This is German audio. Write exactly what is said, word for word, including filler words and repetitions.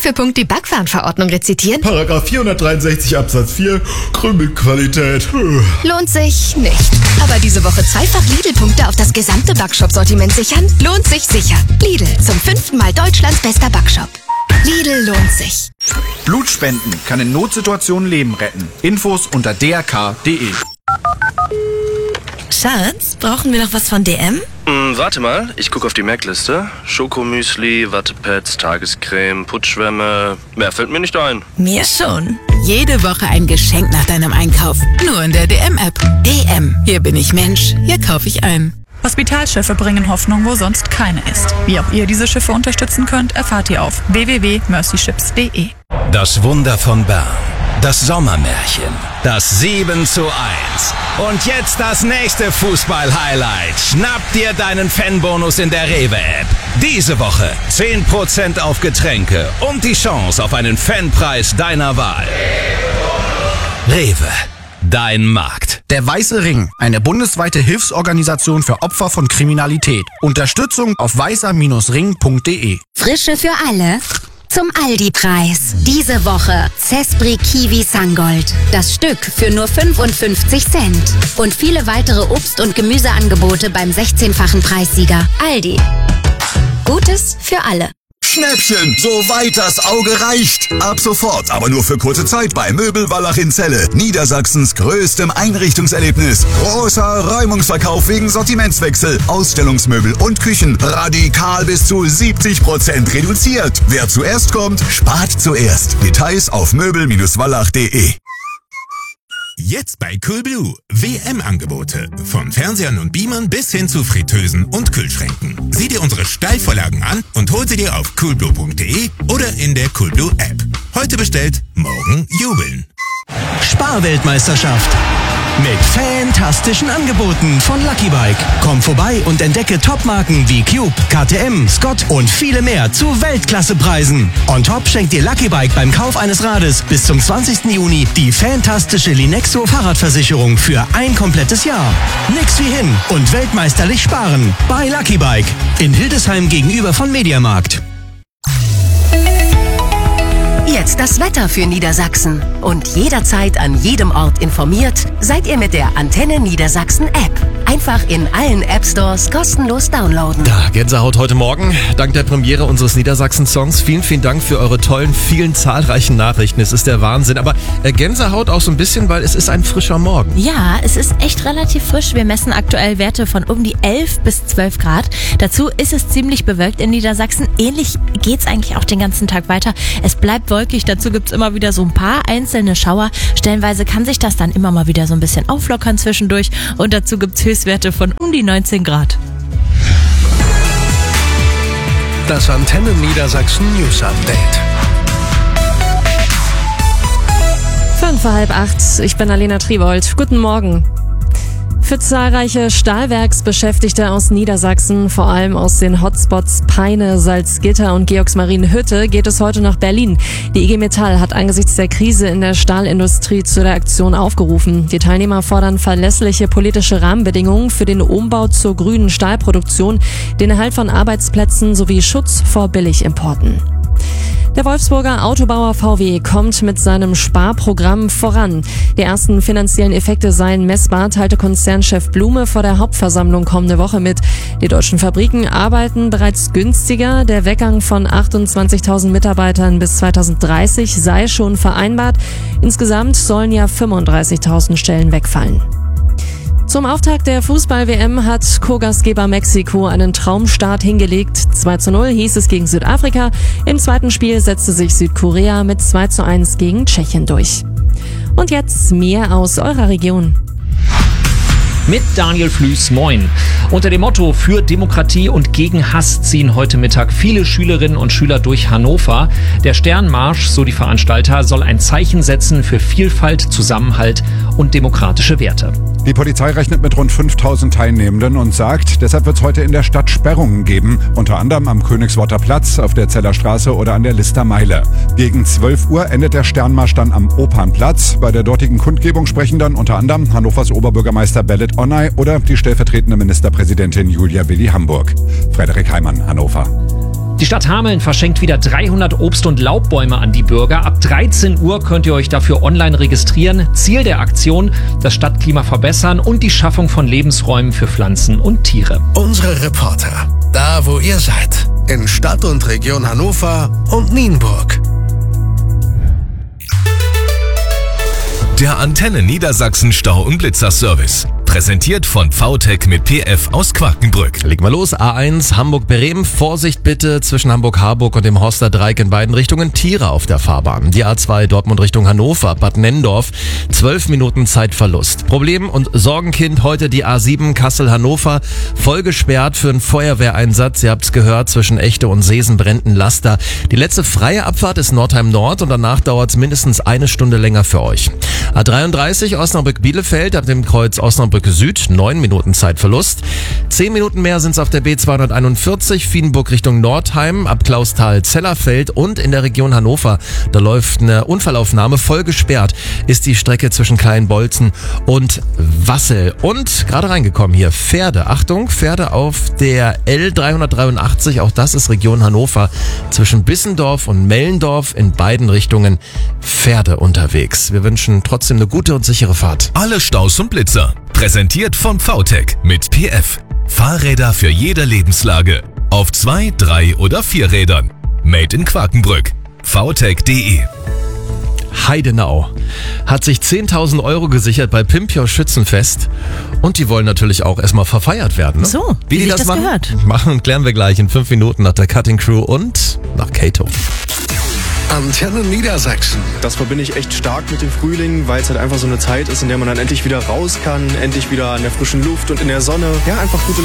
für Punkt die Backwarenverordnung rezitieren? Paragraph vierhundertdreiundsechzig Absatz vier, Krümelqualität. Lohnt sich nicht. Aber diese Woche zweifach Lidl-Punkte auf das gesamte Backshop-Sortiment sichern? Lohnt sich sicher. Lidl, zum fünften Mal Deutschlands bester Backshop. Lidl lohnt sich. Blutspenden kann in Notsituationen Leben retten. Infos unter d r k punkt d e. Schatz, brauchen wir noch was von D M? Hm, warte mal, ich gucke auf die Merkliste. Schokomüsli, Wattepads, Tagescreme, Putzschwämme. Mehr fällt mir nicht ein. Mir schon. Jede Woche ein Geschenk nach deinem Einkauf. Nur in der D M-App. D M. Hier bin ich Mensch. Hier kaufe ich ein. Hospitalschiffe bringen Hoffnung, wo sonst keine ist. Wie auch ihr diese Schiffe unterstützen könnt, erfahrt ihr auf w w w punkt mercy ships punkt d e. Das Wunder von Bern. Das Sommermärchen. Das sieben zu eins. Und jetzt das nächste Fußball-Highlight. Schnapp dir deinen Fanbonus in der Rewe-App. Diese Woche zehn Prozent auf Getränke und die Chance auf einen Fanpreis deiner Wahl. Rewe. Dein Markt. Der Weiße Ring, eine bundesweite Hilfsorganisation für Opfer von Kriminalität. Unterstützung auf weißer Ring punkt d e. Frische für alle. Zum Aldi-Preis. Diese Woche Zespri Kiwi Sangold. Das Stück für nur fünfundfünfzig Cent. Und viele weitere Obst- und Gemüseangebote beim sechzehnfachen Preissieger. Aldi. Gutes für alle. Schnäppchen, soweit das Auge reicht. Ab sofort, aber nur für kurze Zeit bei Möbel Wallach in Celle. Niedersachsens größtem Einrichtungserlebnis. Großer Räumungsverkauf wegen Sortimentswechsel. Ausstellungsmöbel und Küchen radikal bis zu siebzig Prozent reduziert. Wer zuerst kommt, spart zuerst. Details auf möbel wallach punkt d e. Jetzt bei Coolblue. W M-Angebote. Von Fernsehern und Beamern bis hin zu Fritteusen und Kühlschränken. Sieh dir unsere Steilvorlagen an und hol sie dir auf coolblue punkt d e oder in der Coolblue-App. Heute bestellt, morgen jubeln. Sparweltmeisterschaft. Mit fantastischen Angeboten von Lucky Bike. Komm vorbei und entdecke Topmarken wie Cube, K T M, Scott und viele mehr zu Weltklassepreisen. On top schenkt dir Lucky Bike beim Kauf eines Rades bis zum zwanzigsten Juni die fantastische Linexo Fahrradversicherung für ein komplettes Jahr. Nix wie hin und weltmeisterlich sparen. Bei Lucky Bike. In Hildesheim gegenüber von Mediamarkt. Jetzt das Wetter für Niedersachsen. Und jederzeit an jedem Ort informiert seid ihr mit der Antenne Niedersachsen App. Einfach in allen App Stores kostenlos downloaden. Ja, Gänsehaut heute Morgen. Dank der Premiere unseres Niedersachsen-Songs. Vielen, vielen Dank für eure tollen, vielen, zahlreichen Nachrichten. Es ist der Wahnsinn. Aber äh, Gänsehaut auch so ein bisschen, weil es ist ein frischer Morgen. Ja, es ist echt relativ frisch. Wir messen aktuell Werte von um die elf bis zwölf Grad. Dazu ist es ziemlich bewölkt in Niedersachsen. Ähnlich geht's eigentlich auch den ganzen Tag weiter. Es bleibt wolkig. Dazu gibt's immer wieder so ein paar einzelne Schauer. Stellenweise kann sich das dann immer mal wieder so ein bisschen auflockern zwischendurch. Und dazu gibt's Höchstwerte von um die neunzehn Grad. Das Antenne Niedersachsen News Update. Fünf vor halb acht. Ich bin Alena Triebold. Guten Morgen. Für zahlreiche Stahlwerksbeschäftigte aus Niedersachsen, vor allem aus den Hotspots Peine, Salzgitter und Georgsmarienhütte, geht es heute nach Berlin. Die I G Metall hat angesichts der Krise in der Stahlindustrie zu der Aktion aufgerufen. Die Teilnehmer fordern verlässliche politische Rahmenbedingungen für den Umbau zur grünen Stahlproduktion, den Erhalt von Arbeitsplätzen sowie Schutz vor Billigimporten. Der Wolfsburger Autobauer V W kommt mit seinem Sparprogramm voran. Die ersten finanziellen Effekte seien messbar, teilte Konzernchef Blume vor der Hauptversammlung kommende Woche mit. Die deutschen Fabriken arbeiten bereits günstiger. Der Weggang von achtundzwanzigtausend Mitarbeitern bis zweitausenddreißig sei schon vereinbart. Insgesamt sollen ja fünfunddreißigtausend Stellen wegfallen. Zum Auftakt der Fußball-W M hat Co-Gastgeber Mexiko einen Traumstart hingelegt. zwei zu null hieß es gegen Südafrika. Im zweiten Spiel setzte sich Südkorea mit zwei zu eins gegen Tschechien durch. Und jetzt mehr aus eurer Region. Mit Daniel Flüß, moin. Unter dem Motto für Demokratie und gegen Hass ziehen heute Mittag viele Schülerinnen und Schüler durch Hannover. Der Sternmarsch, so die Veranstalter, soll ein Zeichen setzen für Vielfalt, Zusammenhalt und demokratische Werte. Die Polizei rechnet mit rund fünftausend Teilnehmenden und sagt, deshalb wird es heute in der Stadt Sperrungen geben, unter anderem am Königsworter Platz, auf der Zeller Straße oder an der Lister Meile. Gegen zwölf Uhr endet der Sternmarsch dann am Opernplatz. Bei der dortigen Kundgebung sprechen dann unter anderem Hannovers Oberbürgermeister Belit Onay oder die stellvertretende Ministerpräsidentin Julia Willi Hamburg. Frederik Heimann, Hannover. Die Stadt Hameln verschenkt wieder dreihundert Obst- und Laubbäume an die Bürger. Ab dreizehn Uhr könnt ihr euch dafür online registrieren. Ziel der Aktion: das Stadtklima verbessern und die Schaffung von Lebensräumen für Pflanzen und Tiere. Unsere Reporter, da wo ihr seid, in Stadt und Region Hannover und Nienburg. Der Antenne Niedersachsen Stau- und Blitzerservice. Präsentiert von V T E C mit P F aus Quakenbrück. Legen wir los. A eins Hamburg-Bremen. Vorsicht bitte zwischen Hamburg-Harburg und dem Horster Dreieck in beiden Richtungen. Tiere auf der Fahrbahn. Die A zwei Dortmund Richtung Hannover, Bad Nenndorf. Zwölf Minuten Zeitverlust. Problem und Sorgenkind heute die A sieben Kassel-Hannover. Voll gesperrt für einen Feuerwehreinsatz. Ihr habt's gehört, zwischen Echte und Seesen brennt ein Laster. Die letzte freie Abfahrt ist Nordheim Nord und danach dauert's mindestens eine Stunde länger für euch. A dreiunddreißig Osnabrück-Bielefeld ab dem Kreuz Osnabrück Süd, neun Minuten Zeitverlust. Zehn Minuten mehr sind es auf der B zweihunderteinundvierzig, Wiedenburg Richtung Nordheim, ab Klausthal-Zellerfeld und in der Region Hannover. Da läuft eine Unfallaufnahme, voll gesperrt ist die Strecke zwischen Kleinbolzen und Wassel. Und gerade reingekommen hier, Pferde. Achtung, Pferde auf der L dreihundertdreiundachtzig, auch das ist Region Hannover. Zwischen Bissendorf und Mellendorf in beiden Richtungen Pferde unterwegs. Wir wünschen trotzdem eine gute und sichere Fahrt. Alle Staus und Blitzer. Präsentiert von V T E C mit P F. Fahrräder für jede Lebenslage. Auf zwei, drei oder vier Rädern. Made in Quakenbrück. V T E C punkt de. Heidenau hat sich zehntausend Euro gesichert bei Pimpio Schützenfest und die wollen natürlich auch erstmal verfeiert werden. Ne? So, wie, wie die sich das, das machen, gehört. machen, klären wir gleich in fünf Minuten nach der Cutting Crew und nach Kato. Antenne Niedersachsen. Das verbinde ich echt stark mit dem Frühling, weil es halt einfach so eine Zeit ist, in der man dann endlich wieder raus kann, endlich wieder an der frischen Luft und in der Sonne. Ja, einfach gute